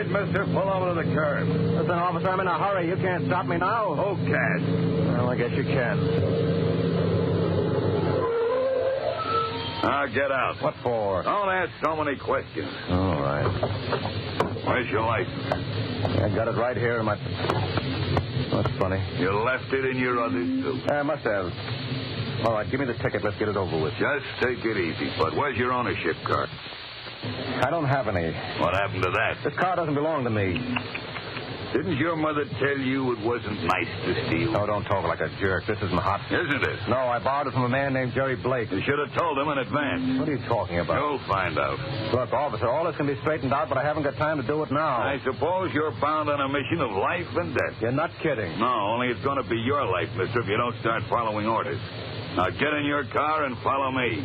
mister. Pull over to the curb. Listen, officer, I'm in a hurry. You can't stop me now. Who can? Well, I guess you can. Now, get out. What for? Don't ask so many questions. All right. Where's your license? I got it right here in my... Oh, that's funny. You left it in your other suit. I must have. All right, give me the ticket. Let's get it over with. Just take it easy, Bud. Where's your ownership card? I don't have any. What happened to that? This car doesn't belong to me. Didn't your mother tell you it wasn't nice to steal? Oh, don't talk like a jerk. This isn't hot. Isn't it? No, I borrowed it from a man named Jerry Blake. You should have told him in advance. What are you talking about? You'll find out. Look, officer, all this can be straightened out, but I haven't got time to do it now. I suppose you're bound on a mission of life and death. You're not kidding. No, only it's going to be your life, mister, if you don't start following orders. Now get in your car and follow me.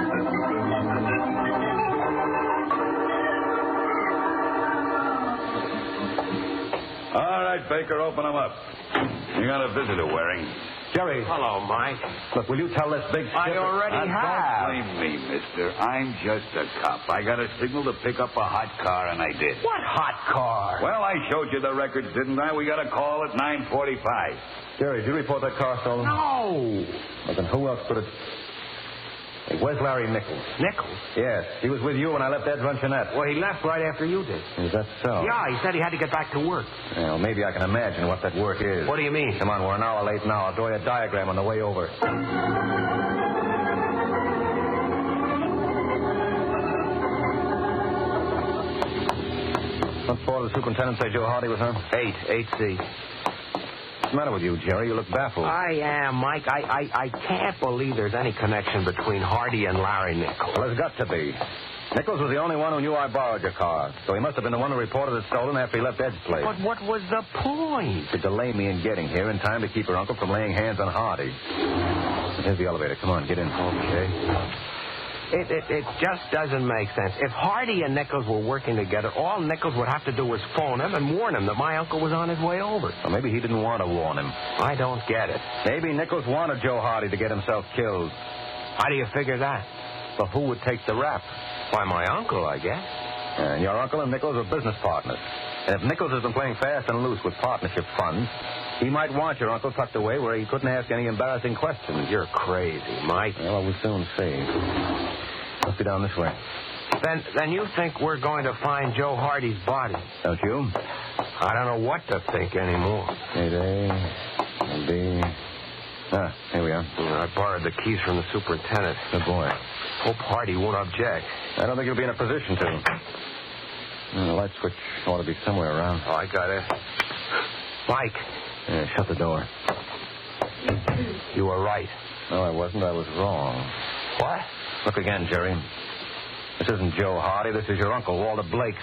All right, Baker, open them up. You got a visitor, Waring. Jerry. Hello, Mike. Look, will you tell this big I skipper... already Now, have. don't blame me, mister. I'm just a cop. I got a signal to pick up a hot car, and I did. What hot car? Well, I showed you the records, didn't I? We got a call at 9:45. Jerry, did you report that car stolen? No. Well, then who else could have... Hey, where's Larry Nichols? Nichols? Yes, he was with you when I left Ed's Luncheonette. Well, he left right after you did. Is that so? Yeah, he said he had to get back to work. Well, maybe I can imagine what that work is. What do you mean? Come on, we're an hour late now. I'll draw you a diagram on the way over. What floor did the superintendent say Joe Hardy was on? 8C. What's the matter with you, Jerry? You look baffled. I am, Mike. I can't believe there's any connection between Hardy and Larry Nichols. Well, there's got to be. Nichols was the only one who knew I borrowed your car, so he must have been the one who reported it stolen after he left Ed's place. But what was the point? To delay me in getting here in time to keep your uncle from laying hands on Hardy. Here's the elevator. Come on, get in. Okay. It just doesn't make sense. If Hardy and Nichols were working together, all Nichols would have to do was phone him and warn him that my uncle was on his way over. Well, maybe he didn't want to warn him. I don't get it. Maybe Nichols wanted Joe Hardy to get himself killed. How do you figure that? But who would take the rap? Why, my uncle, I guess. And your uncle and Nichols are business partners. And if Nichols has been playing fast and loose with partnership funds, he might want your uncle tucked away where he couldn't ask any embarrassing questions. You're crazy, Mike. Well, we'll soon see. Let's be down this way. Then you think we're going to find Joe Hardy's body? Don't you? I don't know what to think anymore. 8A, B. Here we are. I borrowed the keys from the superintendent. Good boy. Hope Hardy won't object. I don't think he'll be in a position to. The light switch ought to be somewhere around. Oh, I got it. Mike. Yeah, shut the door. You were right. No, I wasn't. I was wrong. What? Look again, Jerry. This isn't Joe Hardy. This is your uncle, Walter Blake.